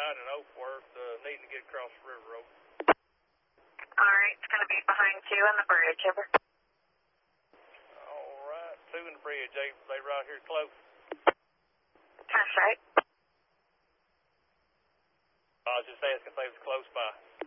out in Oakworth, needing to get across the river road. Alright, it's going to be behind 2 on the bridge, over. Alright, 2 in the bridge, they right here close. That's right. I was just asking if they was close by.